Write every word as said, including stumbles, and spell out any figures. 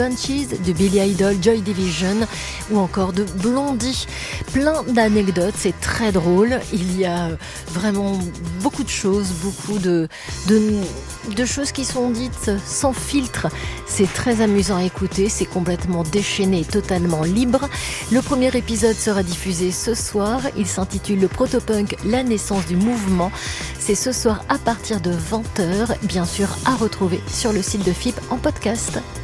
Bunchies, de Billy Idol, Joy Division ou encore de Blondie. Plein d'anecdotes, c'est très drôle. Il y a vraiment beaucoup de choses, beaucoup de, de, de choses qui sont dites sans filtre. C'est très amusant à écouter, c'est complètement déchaîné, totalement libre. Le premier épisode sera diffusé ce soir. Il s'intitule Le Protopunk, la naissance du mouvement. C'est ce soir à partir de vingt heures, bien sûr à retrouver sur le site de F I P en podcast.